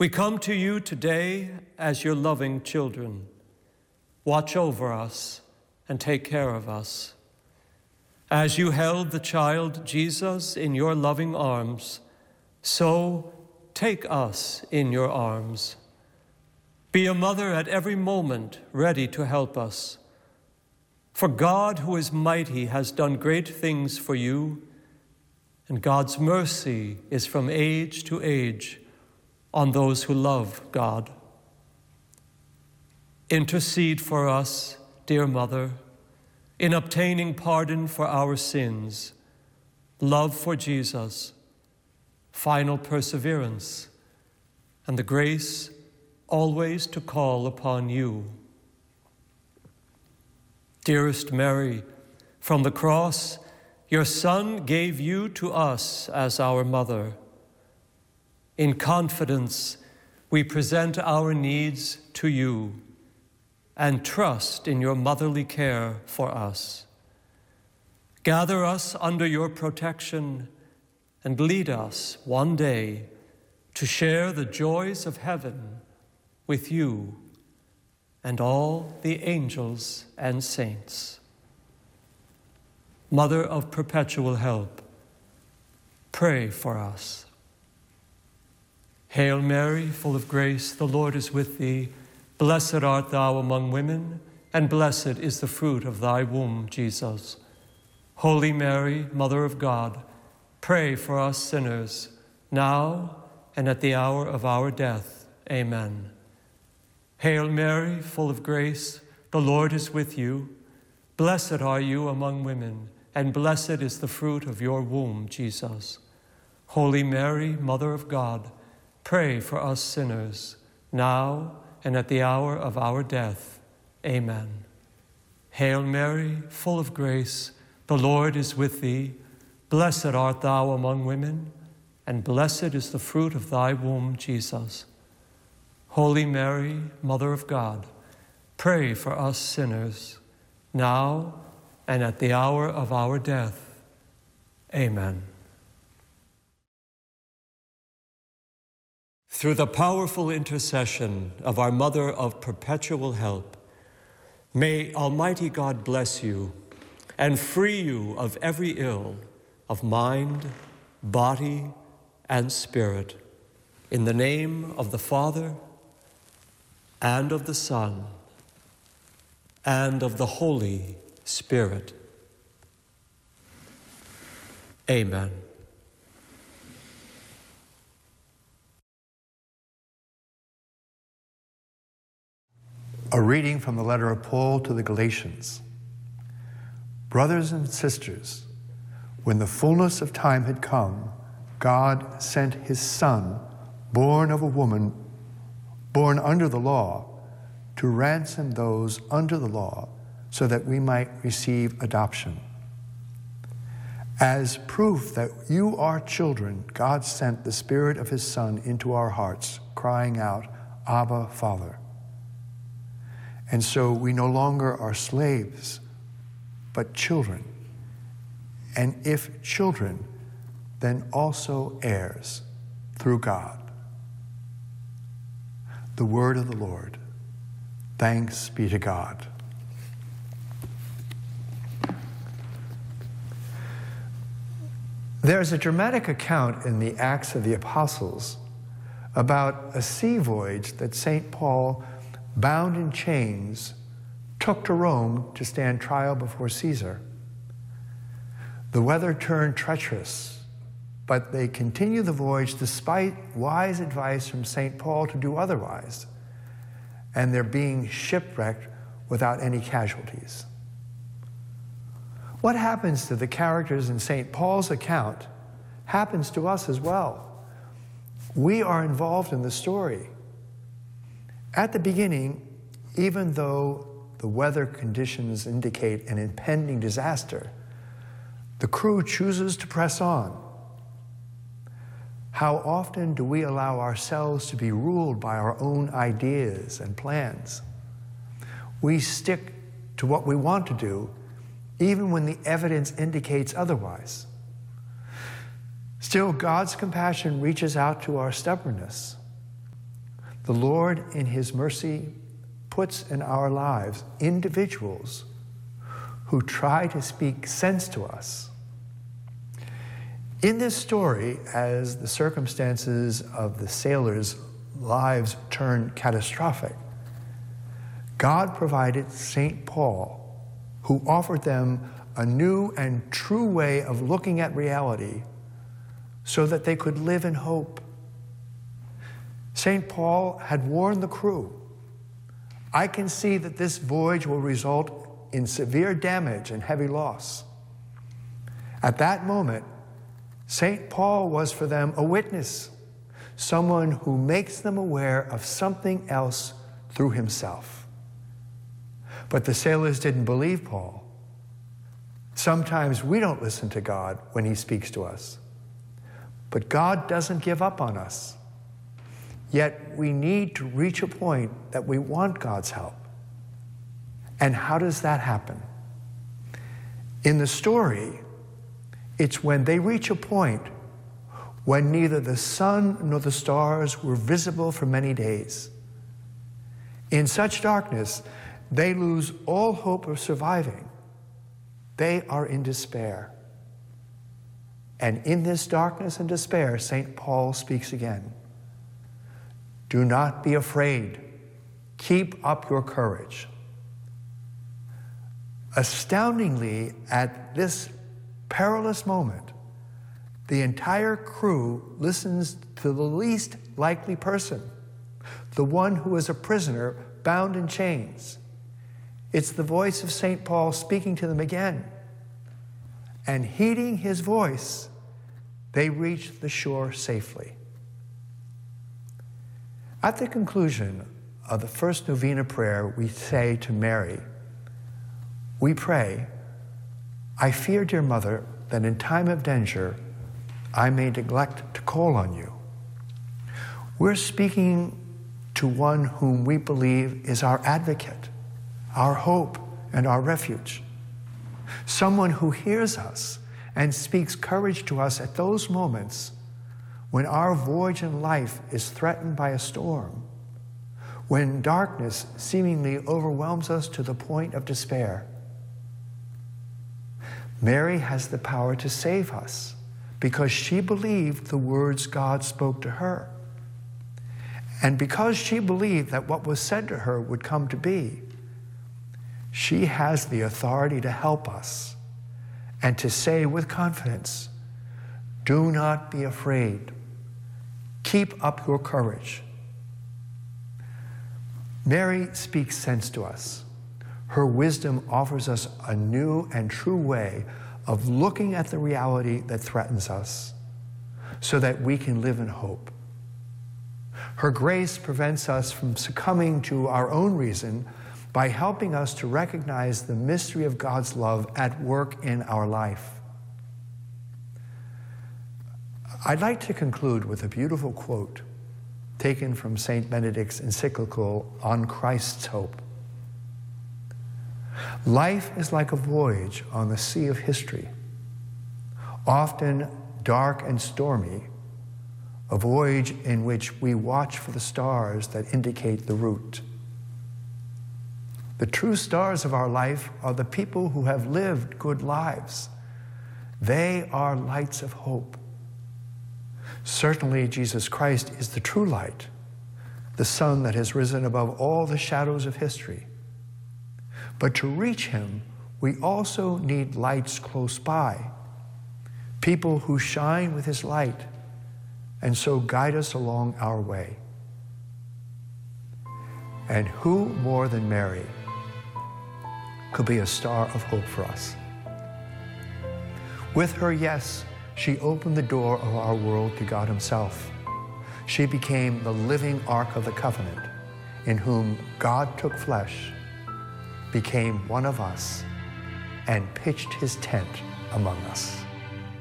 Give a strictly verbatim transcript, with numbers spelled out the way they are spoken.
We come to you today as your loving children. Watch over us and take care of us. As you held the child Jesus in your loving arms, so take us in your arms. Be a mother at every moment, ready to help us. For God, who is mighty, has done great things for you, and God's mercy is from age to age on those who love God. Intercede for us, dear Mother, in obtaining pardon for our sins, love for Jesus, final perseverance, and the grace always to call upon you. Dearest Mary, from the cross, your Son gave you to us as our mother. In confidence, we present our needs to you and trust in your motherly care for us. Gather us under your protection and lead us one day to share the joys of heaven with you and all the angels and saints. Mother of perpetual help, pray for us. Hail Mary, full of grace, the Lord is with thee. Blessed art thou among women, and blessed is the fruit of thy womb, Jesus. Holy Mary, Mother of God, pray for us sinners, now and at the hour of our death. Amen. Hail Mary, full of grace, the Lord is with you. Blessed are you among women, and blessed is the fruit of your womb, Jesus. Holy Mary, Mother of God, pray for us sinners, now and at the hour of our death. Amen. Hail Mary, full of grace, the Lord is with thee. Blessed art thou among women, and blessed is the fruit of thy womb, Jesus. Holy Mary, Mother of God, pray for us sinners, now and at the hour of our death. Amen. Through the powerful intercession of our Mother of perpetual help, may Almighty God bless you and free you of every ill of mind, body, and spirit. In the name of the Father, and of the Son, and of the Holy Spirit. Amen. A reading from the letter of Paul to the Galatians. Brothers and sisters, when the fullness of time had come, God sent his Son, born of a woman, born under the law, to ransom those under the law, so that we might receive adoption. As proof that you are children, God sent the Spirit of his Son into our hearts, crying out, Abba, Father. And so we no longer are slaves, but children. And if children, then also heirs through God. The word of the Lord. Thanks be to God. There's a dramatic account in the Acts of the Apostles about a sea voyage that Saint Paul, bound in chains, took to Rome to stand trial before Caesar. The weather turned treacherous, but they continued the voyage despite wise advice from Saint Paul to do otherwise, and they're being shipwrecked without any casualties. What happens to the characters in Saint Paul's account happens to us as well. We are involved in the story. At the beginning, even though the weather conditions indicate an impending disaster, the crew chooses to press on. How often do we allow ourselves to be ruled by our own ideas and plans? We stick to what we want to do, even when the evidence indicates otherwise. Still, God's compassion reaches out to our stubbornness. The Lord, in his mercy, puts in our lives individuals who try to speak sense to us. In this story, as the circumstances of the sailors' lives turned catastrophic, God provided Saint Paul, who offered them a new and true way of looking at reality so that they could live in hope. Saint Paul had warned the crew, "I can see that this voyage will result in severe damage and heavy loss." At that moment, Saint Paul was for them a witness, someone who makes them aware of something else through himself. But the sailors didn't believe Paul. Sometimes we don't listen to God when he speaks to us. But God doesn't give up on us. Yet we need to reach a point that we want God's help. And how does that happen? In the story, it's when they reach a point when neither the sun nor the stars were visible for many days. In such darkness, they lose all hope of surviving. They are in despair. And in this darkness and despair, Saint Paul speaks again. "Do not be afraid. Keep up your courage." Astoundingly, at this perilous moment, the entire crew listens to the least likely person, the one who is a prisoner bound in chains. It's the voice of Saint Paul speaking to them again. And heeding his voice, they reach the shore safely. At the conclusion of the first novena prayer, we say to Mary, we pray, "I fear, dear Mother, that in time of danger, I may neglect to call on you." We're speaking to one whom we believe is our advocate, our hope, and our refuge. Someone who hears us and speaks courage to us at those moments when our voyage in life is threatened by a storm, when darkness seemingly overwhelms us to the point of despair. Mary has the power to save us because she believed the words God spoke to her. And because she believed that what was said to her would come to be, she has the authority to help us and to say with confidence, "Do not be afraid. Keep up your courage." Mary speaks sense to us. Her wisdom offers us a new and true way of looking at the reality that threatens us so that we can live in hope. Her grace prevents us from succumbing to our own reason by helping us to recognize the mystery of God's love at work in our life. I'd like to conclude with a beautiful quote taken from Saint Benedict's encyclical On Christ's Hope. "Life is like a voyage on the sea of history, often dark and stormy, a voyage in which we watch for the stars that indicate the route. The true stars of our life are the people who have lived good lives. They are lights of hope. Certainly, Jesus Christ is the true light, the sun that has risen above all the shadows of history. But to reach him, we also need lights close by, people who shine with his light and so guide us along our way. And who more than Mary could be a star of hope for us? With her yes, she opened the door of our world to God himself. She became the living Ark of the Covenant, in whom God took flesh, became one of us, and pitched his tent among us.